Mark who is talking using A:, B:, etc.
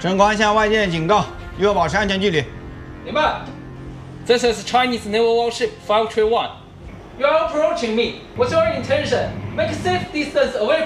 A: 升空向外界警告，要保持安全距离。
B: 明白。This is Chinese naval warship 531. You are approaching me. What's your intention? Make a safe distance away